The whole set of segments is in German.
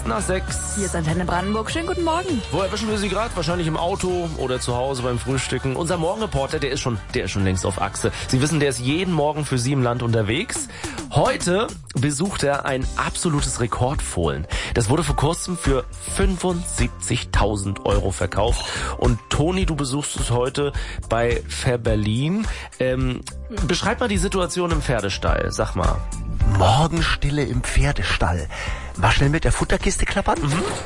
nach 6. Hier ist Antenne Brandenburg. Schönen guten Morgen. Wo erwischen wir Sie gerade? Wahrscheinlich im Auto oder zu Hause beim Frühstücken. Unser Morgenreporter, der ist schon längst auf Achse. Sie wissen, der ist jeden Morgen für Sie im Land unterwegs. Heute besucht er ein absolutes Rekordfohlen. Das wurde vor kurzem für 75.000 € verkauft. Und Toni, du besuchst es heute bei Fair Berlin. Beschreib mal die Situation im Pferdestall. Sag mal. Morgenstille im Pferdestall. Mal schnell mit der Futterkiste klappern.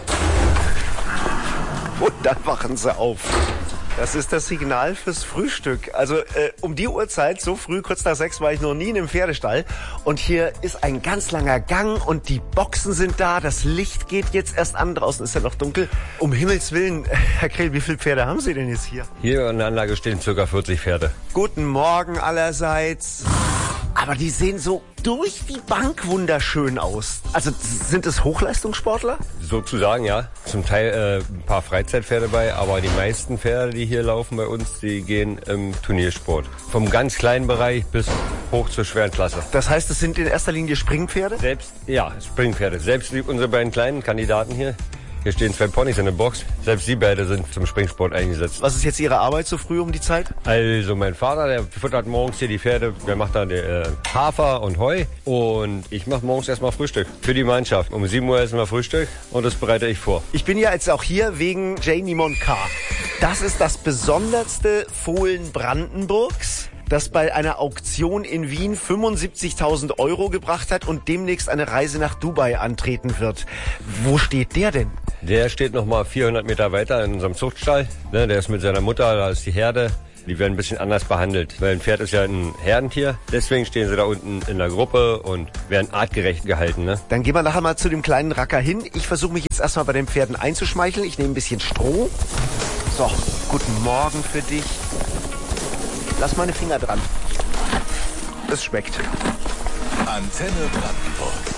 Und dann wachen sie auf. Das ist das Signal fürs Frühstück. Also um die Uhrzeit, so früh, kurz nach 6, war ich noch nie in einem Pferdestall. Und hier ist ein ganz langer Gang und die Boxen sind da. Das Licht geht jetzt erst an. Draußen ist ja noch dunkel. Um Himmels Willen, Herr Krehl, wie viele Pferde haben Sie denn jetzt hier? Hier in der Anlage stehen ca. 40 Pferde. Guten Morgen allerseits. Aber die sehen so durch die Bank wunderschön aus. Also sind es Hochleistungssportler? Sozusagen, ja. Zum Teil ein paar Freizeitpferde bei, aber die meisten Pferde, die hier laufen bei uns, die gehen im Turniersport. Vom ganz kleinen Bereich bis hoch zur schweren Klasse. Das heißt, es sind in erster Linie Springpferde? Springpferde. Selbst unsere beiden kleinen Kandidaten hier stehen 2 Ponys in der Box. Selbst die beide sind zum Springsport eingesetzt. Was ist jetzt Ihre Arbeit so früh um die Zeit? Also mein Vater, der futtert morgens hier die Pferde. Der macht dann Hafer und Heu. Und ich mache morgens erstmal Frühstück für die Mannschaft. Um 7 Uhr essen wir Frühstück und das bereite ich vor. Ich bin ja jetzt auch hier wegen Janie Moncar. Das ist das besonderste Fohlen Brandenburgs, das bei einer Auktion in Wien 75.000 € gebracht hat und demnächst eine Reise nach Dubai antreten wird. Wo steht der denn? Der steht noch mal 400 Meter weiter in unserem Zuchtstall. Der ist mit seiner Mutter, da ist die Herde. Die werden ein bisschen anders behandelt, weil ein Pferd ist ja ein Herdentier. Deswegen stehen sie da unten in der Gruppe und werden artgerecht gehalten. Ne? Dann gehen wir nachher mal zu dem kleinen Racker hin. Ich versuche mich jetzt erstmal bei den Pferden einzuschmeicheln. Ich nehme ein bisschen Stroh. So, guten Morgen für dich. Lass meine Finger dran. Es schmeckt. Antenne Brandenburg.